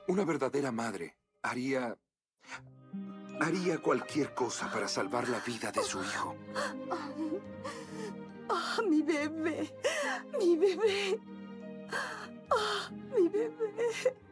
Una verdadera madre haría cualquier cosa para salvar la vida de su hijo. Mi bebé, mi bebé, mi bebé.